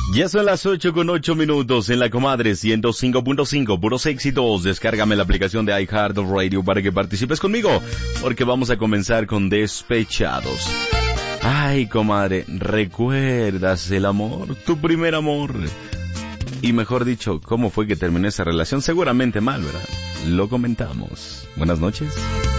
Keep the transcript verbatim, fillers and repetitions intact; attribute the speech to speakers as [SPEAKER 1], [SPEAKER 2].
[SPEAKER 1] Ya son las ocho con ocho minutos en la comadre ciento cinco punto cinco, puros éxitos. Descárgame la aplicación de iHeartRadio para que participes conmigo, porque vamos a comenzar con Despechados. Ay, comadre, ¿recuerdas el amor? Tu primer amor. Y mejor dicho, ¿cómo fue que terminó esa relación? Seguramente mal, ¿verdad? Lo comentamos. Buenas noches.